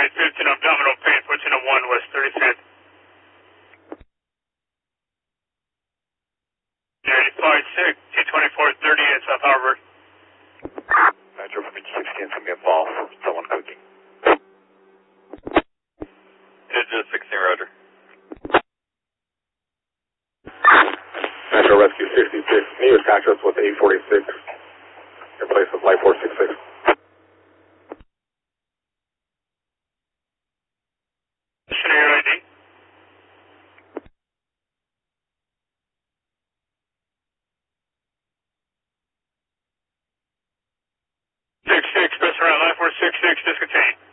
15 abdominal pain, pushing a 1 West 35th. 85-6, T-24-38, South Harvard. Metro from each 16, send me a ball for someone cooking. Digit 16, roger. Metro Rescue 66, can you attach us with 846 in place of Flight 466? Show your ID. 66, press around line 466, discontinue.